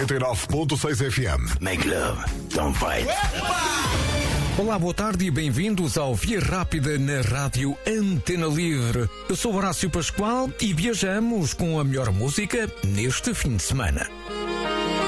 89.6 FM. Make love, don't fight. Olá, boa tarde e bem-vindos ao Via Rápida na Rádio Antena Livre. Eu sou Horácio Pascoal e viajamos com a melhor música neste fim de semana.